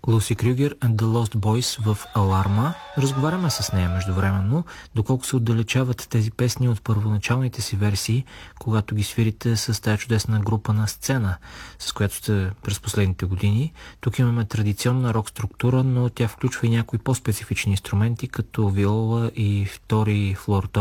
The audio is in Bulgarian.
Луси Крюгер and the Lost Boys в Аларма. Разговаряме с нея междувременно, доколко се отдалечават тези песни от първоначалните си версии, когато ги свирите с тази чудесна група на сцена, с която сте през последните години. Тук имаме традиционна рок структура, но тя включва и някои по-специфични инструменти, като виола и втори флор